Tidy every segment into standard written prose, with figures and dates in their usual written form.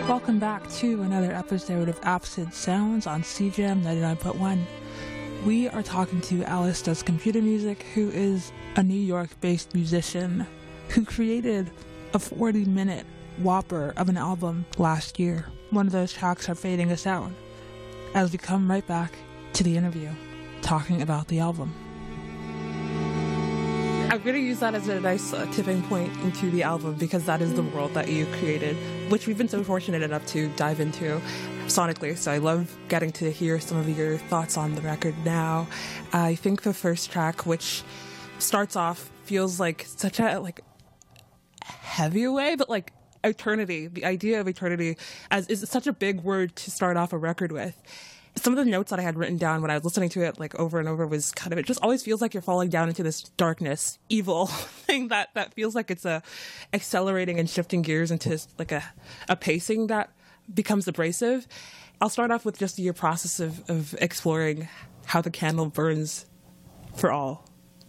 Welcome back to another episode of Absent Sounds on CJAM 99.1. We are talking to Alice Does Computer Music, who is a New York-based musician who created a 40-minute whopper of an album last year. One of those tracks are fading us out as we come right back to the interview, talking about the album. I'm going to use that as a nice tipping point into the album because that is the world that you created, which we've been so fortunate enough to dive into sonically. So I love getting to hear some of your thoughts on the record now. I think the first track, which starts off, feels like such a heavy way, but like eternity. The idea of eternity is such a big word to start off a record with. Some of the notes that I had written down when I was listening to it over and over was kind of, it just always feels like you're falling down into this darkness, evil thing that feels like it's accelerating and shifting gears into like a pacing that becomes abrasive. I'll start off with just your process of exploring how the candle burns for all.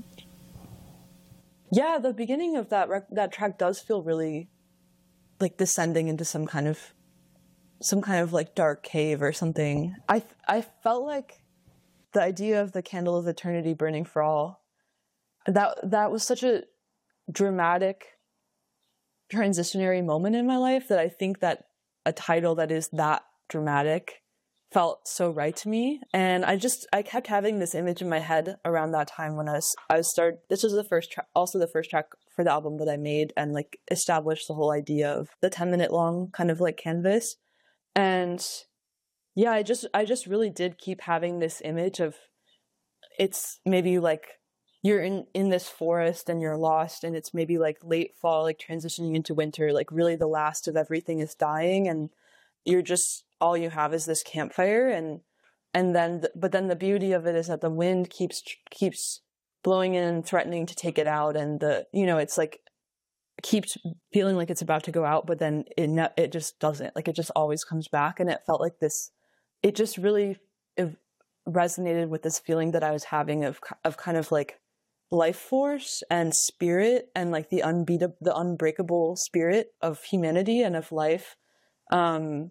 Yeah, the beginning of that track does feel really like descending into some kind of like dark cave or something. I felt like the idea of the candle of eternity burning for all, that was such a dramatic transitionary moment in my life that I think that a title that is that dramatic felt so right to me. And I kept having this image in my head around that time when this was the first track, also the first track for the album that I made and like established the whole idea of the 10-minute long kind of like canvas. And yeah, I just really did keep having this image of, it's maybe like you're in this forest and you're lost, and it's maybe like late fall, like transitioning into winter, like really the last of everything is dying, and you're just, all you have is this campfire, and then the beauty of it is that the wind keeps blowing in and threatening to take it out, and it's like keeps feeling like it's about to go out, but then it just doesn't. Like it just always comes back, and it felt like this. It just really resonated with this feeling that I was having of kind of like life force and spirit, and like the unbreakable spirit of humanity and of life, and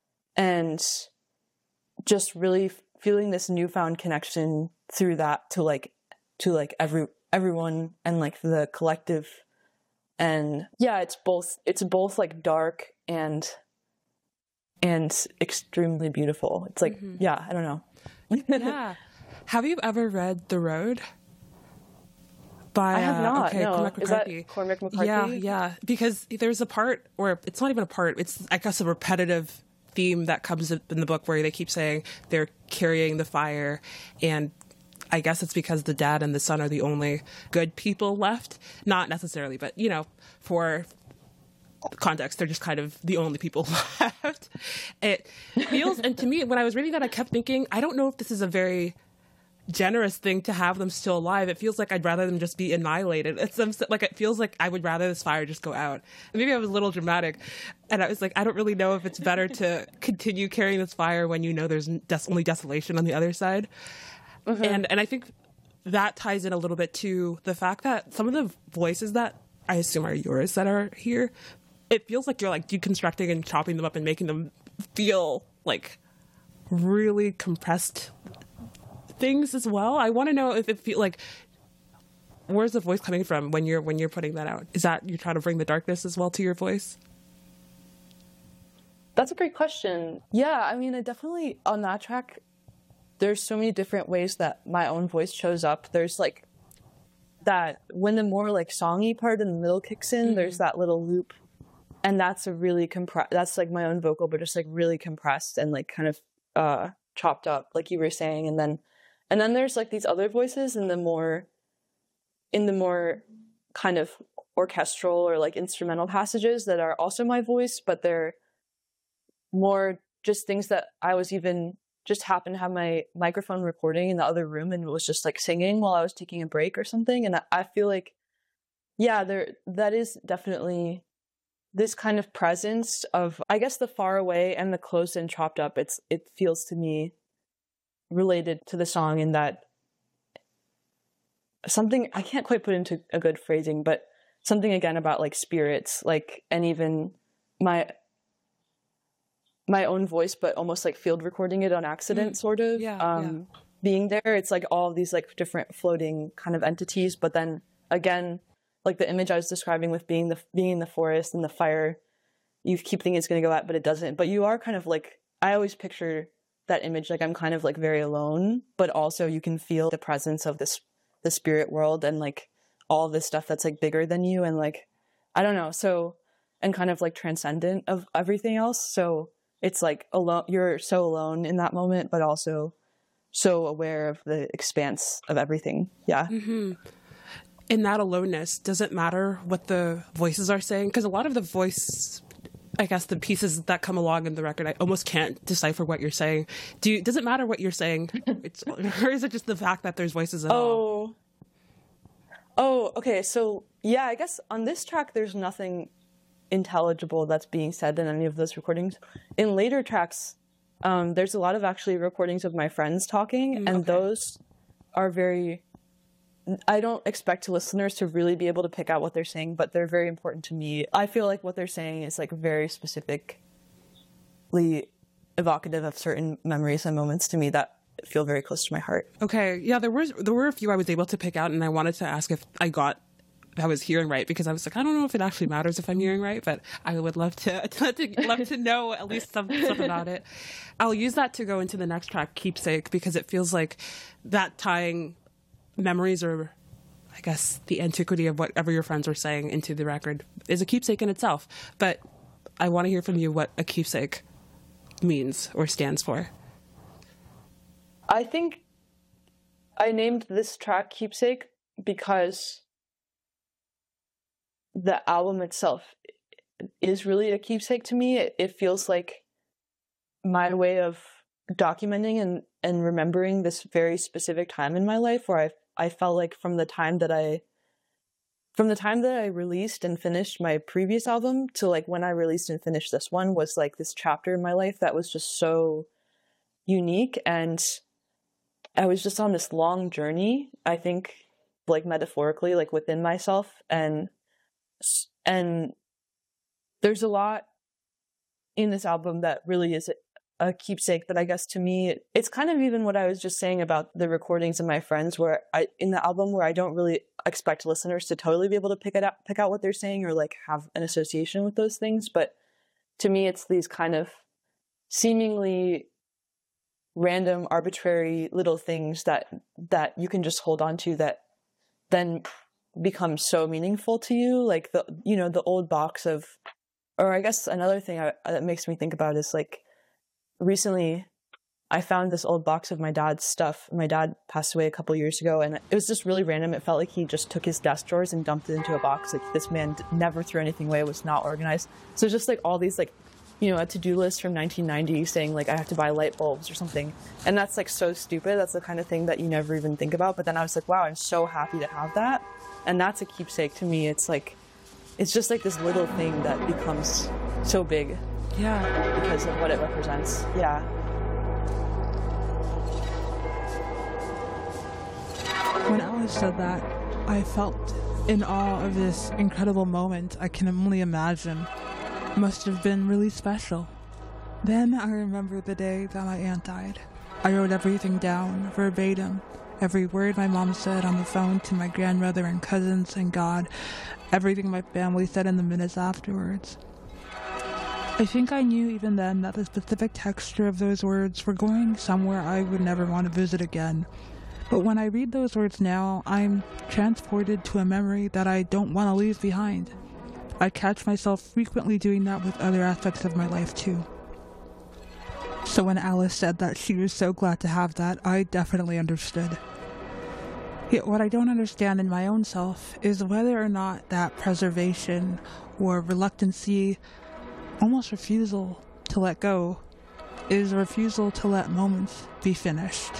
just really feeling this newfound connection through that to everyone and like the collective. And yeah, it's both like dark and extremely beautiful. It's like, yeah, I don't know. Yeah. Have you ever read The Road? By, I have not. Okay, no. Cormac McCarthy. Is that Cormac McCarthy? Yeah. Because there's a part where it's not even a part. It's, I guess, a repetitive theme that comes in the book where they keep saying they're carrying the fire, and I guess it's because the dad and the son are the only good people left. Not necessarily, but, for context, they're just kind of the only people left. It feels, and to me, when I was reading that, I kept thinking, I don't know if this is a very generous thing to have them still alive. It feels like I'd rather them just be annihilated. It feels like I would rather this fire just go out. And maybe I was a little dramatic, and I was like, I don't really know if it's better to continue carrying this fire when there's only desolation on the other side. Mm-hmm. And I think that ties in a little bit to the fact that some of the voices that I assume are yours that are here, it feels like you're like deconstructing and chopping them up and making them feel like really compressed things as well. I want to know if it feels like, where's the voice coming from when you're putting that out? Is that you're trying to bring the darkness as well to your voice? That's a great question. Yeah, I mean, I definitely, on that track, there's so many different ways that my own voice shows up. There's like that when the more like songy part in the middle kicks in, there's that little loop, and that's a really that's like my own vocal, but just like really compressed and like kind of chopped up, like you were saying. And then there's like these other voices in the more kind of orchestral or like instrumental passages that are also my voice, but they're more just things that I was even just happened to have my microphone recording in the other room and was just like singing while I was taking a break or something. And I feel like, yeah, that is definitely this kind of presence of, I guess, the far away and the close and chopped up. It feels to me related to the song in that something, I can't quite put into a good phrasing, but something again about like spirits, like, and even my own voice, but almost like field recording it on accident, sort of. Being there, it's like all of these like different floating kind of entities. But then again, like the image I was describing with being in the forest and the fire, you keep thinking it's going to go out, but it doesn't. But you are kind of like, I always picture that image like I'm kind of like very alone, but also you can feel the presence of the spirit world and like all this stuff that's like bigger than you and like, I don't know. So, and kind of like transcendent of everything else. So it's like alone, you're so alone in that moment, but also so aware of the expanse of everything. Yeah. Mm-hmm. In that aloneness, does it matter what the voices are saying? Because a lot of the voice, I guess the pieces that come along in the record, I almost can't decipher what you're saying. Does it matter what you're saying? Or is it just the fact that there's voices at all? Oh, okay. So yeah, I guess on this track, there's nothing intelligible that's being said in any of those recordings. In later tracks, there's a lot of actually recordings of my friends talking, and those are very, I don't expect listeners to really be able to pick out what they're saying, but they're very important to me. I feel like what they're saying is like very specifically evocative of certain memories and moments to me that feel very close to my heart. Okay. Yeah, there were a few I was able to pick out, and I wanted to ask if I was hearing right, because I was like, I don't know if it actually matters if I'm hearing right, but I would love to know at least some stuff about it. I'll use that to go into the next track, Keepsake, because it feels like that tying memories, or I guess the antiquity of whatever your friends were saying, into the record is a keepsake in itself. But I want to hear from you what a keepsake means or stands for. I think I named this track Keepsake because the album itself is really a keepsake to me. It feels like my way of documenting and remembering this very specific time in my life, where I felt like from the time that I released and finished my previous album to like when I released and finished this one was like this chapter in my life that was just so unique, and I was just on this long journey, I think, like metaphorically, like within myself, and there's a lot in this album that really is a keepsake. But I guess to me, it's kind of even what I was just saying about the recordings of my friends, where in the album where I don't really expect listeners to totally be able to pick out what they're saying or like have an association with those things. But to me, it's these kind of seemingly random, arbitrary little things that you can just hold on to that then become so meaningful to you. Like the old box of, or I guess another thing that makes me think about is like recently I found this old box of my dad's stuff. My dad passed away a couple years ago, and it was just really random. It felt like he just took his desk drawers and dumped it into a box. Like this man never threw anything away. It was not organized. So just like all these like, a to-do list from 1990 saying like I have to buy light bulbs or something. And that's like so stupid. That's the kind of thing that you never even think about. But then I was like, wow, I'm so happy to have that. And that's a keepsake to me. It's like, it's just like this little thing that becomes so big. Yeah. Because of what it represents. Yeah. When Alice said that, I felt in awe of this incredible moment. I can only imagine. Must have been really special. Then I remember the day that my aunt died. I wrote everything down, verbatim. Every word my mom said on the phone to my grandmother and cousins and God. Everything my family said in the minutes afterwards. I think I knew even then that the specific texture of those words were going somewhere I would never want to visit again. But when I read those words now, I'm transported to a memory that I don't want to leave behind. I catch myself frequently doing that with other aspects of my life too. So when Alice said that she was so glad to have that, I definitely understood. Yet what I don't understand in my own self is whether or not that preservation or reluctancy, almost refusal to let go, is a refusal to let moments be finished.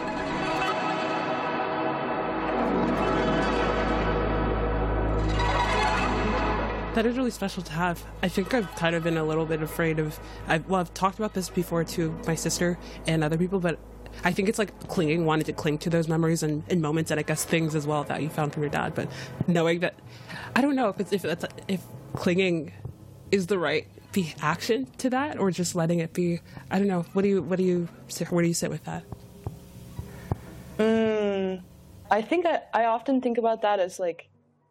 That is really special to have. I think I've kind of been a little bit afraid of, I've talked about this before to my sister and other people, but I think it's like wanting to cling to those memories and moments, and I guess things as well that you found from your dad. But knowing that, I don't know if clinging is the right be action to that, or just letting it be? I don't know. Where do you sit with that? I think I often think about that as like,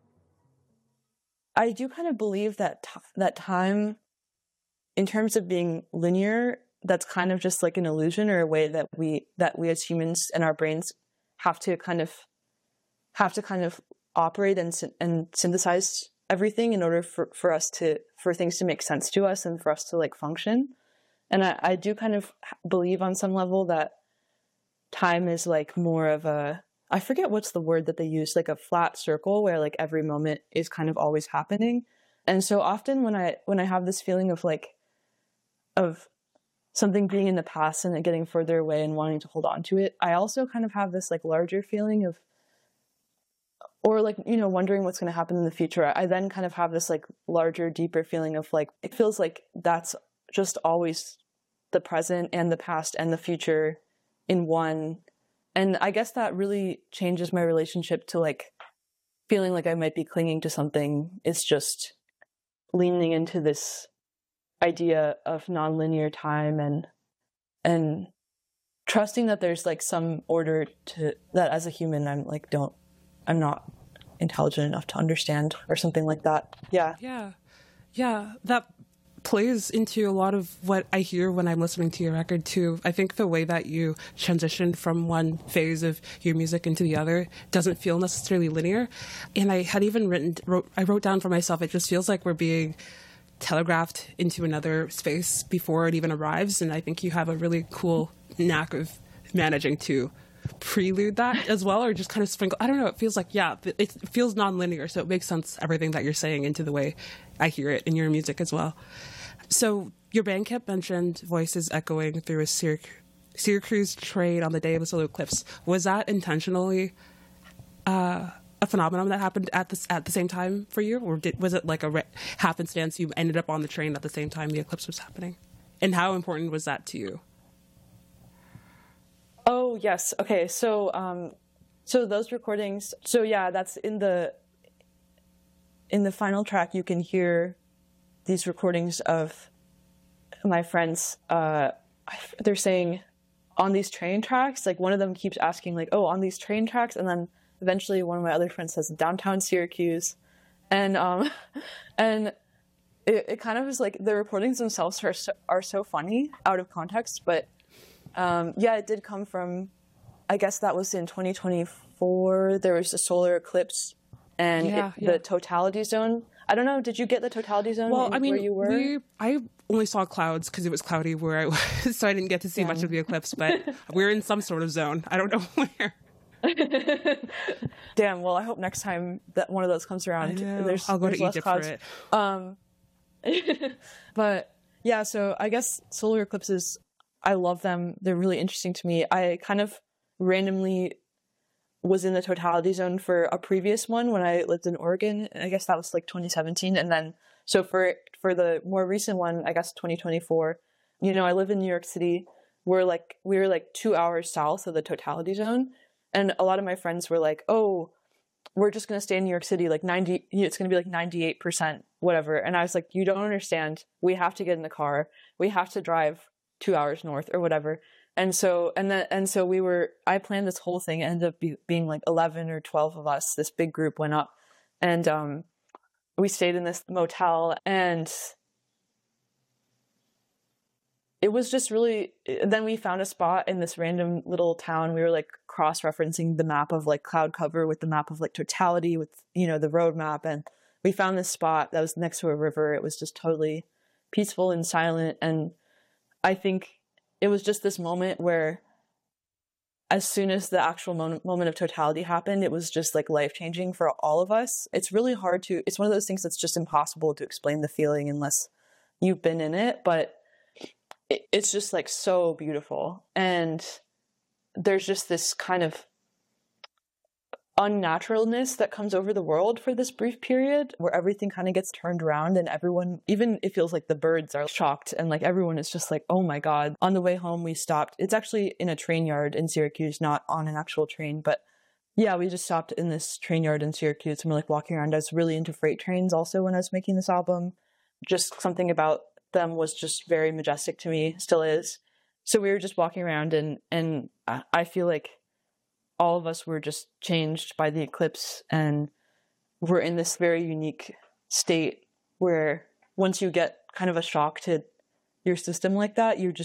I do kind of believe that that time, in terms of being linear, that's kind of just like an illusion, or a way that we as humans and our brains have to kind of operate and synthesize everything in order for things to make sense to us and for us to like function. And I do kind of believe on some level that time is like more of a, I forget what's the word that they use, like a flat circle where like every moment is kind of always happening. And so often when I have this feeling of like, of something being in the past and it getting further away and wanting to hold on to it, I also kind of have this like larger feeling of, or like, you know, wondering what's going to happen in the future. I then kind of have this like larger, deeper feeling of like, it feels like that's just always the present and the past and the future in one. And I guess that really changes my relationship to like feeling like I might be clinging to something. It's just leaning into this idea of nonlinear time and trusting that there's like some order to that. As a human, I'm not intelligent enough to understand, or something like that. Yeah. That plays into a lot of what I hear when I'm listening to your record too. I think the way that you transition from one phase of your music into the other doesn't feel necessarily linear. And I had even wrote down for myself, it just feels like we're being telegraphed into another space before it even arrives. And I think you have a really cool knack of managing to prelude that as well, or just kind of sprinkle. I don't know. It feels like, it feels non-linear. So it makes sense, everything that you're saying, into the way I hear it in your music as well. So your Bandcamp mentioned voices echoing through a Syracuse train on the day of the solar eclipse. Was that intentionally a phenomenon that happened at the same time for you, or was it like a happenstance you ended up on the train at the same time the eclipse was happening? And how important was that to you? Oh yes. Okay. So those recordings. So yeah, that's in the final track. You can hear these recordings of my friends. They're saying on these train tracks. Like one of them keeps asking, like, "Oh, on these train tracks," and then eventually one of my other friends says downtown Syracuse, and it kind of is like the recordings themselves are so funny out of context, but. It did come from, I guess that was in 2024. There was a solar eclipse and the totality zone. I don't know. Did you get the totality zone where you were? I only saw clouds because it was cloudy where I was, so I didn't get to see much of the eclipse, but we're in some sort of zone. I don't know where. Damn. Well, I hope next time that one of those comes around, I'll go to Egypt clouds. For it. But yeah, so I guess solar eclipses, I love them. They're really interesting to me. I kind of randomly was in the totality zone for a previous one when I lived in Oregon. I guess that was like 2017. And then, so for the more recent one, I guess 2024, I live in New York City. We're like 2 hours south of the totality zone. And a lot of my friends were like, "Oh, we're just going to stay in New York City, like 90, it's going to be like 98%, whatever." And I was like, "You don't understand. We have to get in the car. We have to drive 2 hours north or whatever." And so I planned this whole thing. It ended up being like 11 or 12 of us. This big group went up, and we stayed in this motel, and it was just really, then we found a spot in this random little town. We were like cross-referencing the map of like cloud cover with the map of like totality with, the road map. And we found this spot that was next to a river. It was just totally peaceful and silent. And I think it was just this moment where as soon as the actual moment of totality happened, it was just like life-changing for all of us. It's really hard it's one of those things that's just impossible to explain the feeling unless you've been in it, but it's just like so beautiful. And there's just this kind of unnaturalness that comes over the world for this brief period where everything kind of gets turned around, and everyone, even it feels like the birds are shocked, and like everyone is just like, "Oh my God." On the way home, we stopped. It's actually in a train yard in Syracuse, not on an actual train, but yeah, we just stopped in this train yard in Syracuse and we're like walking around. I was really into freight trains also when I was making this album. Just something about them was just very majestic to me, still is. So we were just walking around, and I feel like all of us were just changed by the eclipse, and we're in this very unique state where once you get kind of a shock to your system like that, you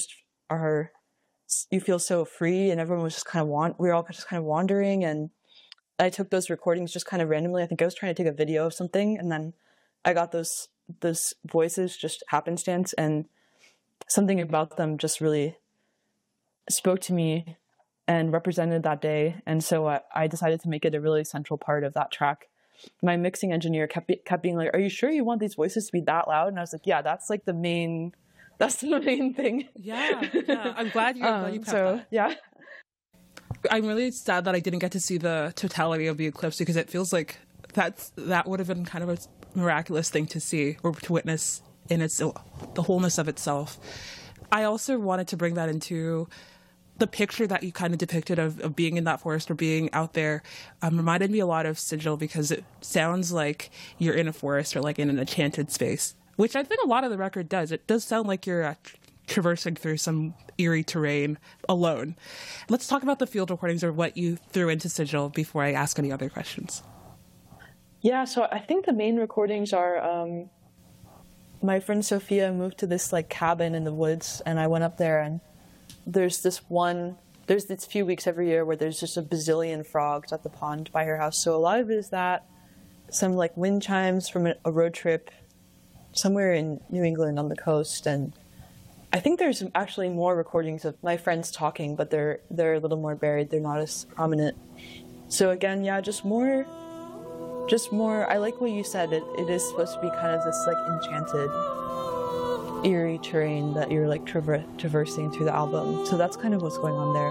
feel so free, and everyone was just kind of we were all just kind of wandering. And I took those recordings just kind of randomly. I think I was trying to take a video of something, and then I got those voices just happenstance, and something about them just really spoke to me and represented that day. And so I decided to make it a really central part of that track. My mixing engineer kept being like, "Are you sure you want these voices to be that loud?" And I was like, "Yeah, that's like the main thing." Yeah. I'm glad you kept that. Yeah. I'm really sad that I didn't get to see the totality of the eclipse, because it feels like that would have been kind of a miraculous thing to see or to witness in the wholeness of itself. I also wanted to bring that into the picture that you kind of depicted of being in that forest or being out there. Reminded me a lot of Sigil, because it sounds like you're in a forest or like in an enchanted space, which I think a lot of the record does. It does sound like you're traversing through some eerie terrain alone. Let's talk about the field recordings, or what you threw into Sigil, before I ask any other questions. Yeah, so I think the main recordings are my friend Sophia moved to this like cabin in the woods, and I went up there, and there's these few weeks every year where there's just a bazillion frogs at the pond by her house. So a lot of it is that, some like wind chimes from a road trip somewhere in New England on the coast. And I think there's actually more recordings of my friends talking, but they're a little more buried. They're not as prominent. So again, yeah, just more. I like what you said. It is supposed to be kind of this like enchanted, eerie terrain that you're like traversing through the album. So that's kind of what's going on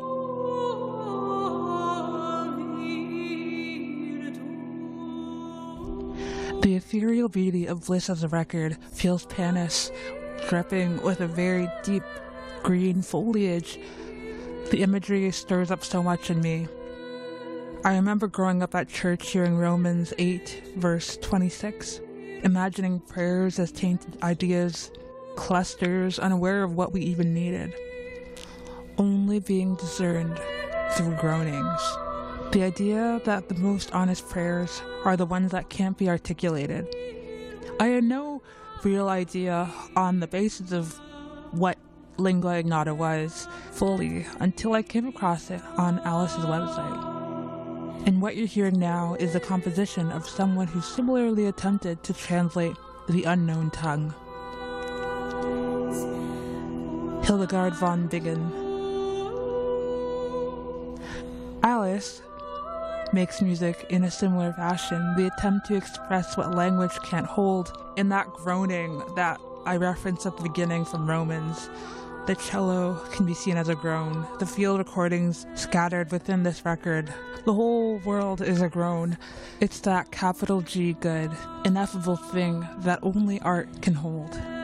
there. The ethereal beauty of Bliss as a record feels Panis, dripping with a very deep green foliage. The imagery stirs up so much in me. I remember growing up at church hearing Romans 8, verse 26, imagining prayers as tainted ideas, clusters unaware of what we even needed, only being discerned through groanings. The idea that the most honest prayers are the ones that can't be articulated. I had no real idea on the basis of what lingua ignota was fully until I came across it on Alice's website. And what you're hearing now is a composition of someone who similarly attempted to translate the unknown tongue. Hildegard von Bingen. Alice makes music in a similar fashion. The attempt to express what language can't hold. In that groaning that I referenced at the beginning from Romans, the cello can be seen as a groan. The field recordings scattered within this record, the whole world is a groan. It's that capital G good, ineffable thing that only art can hold.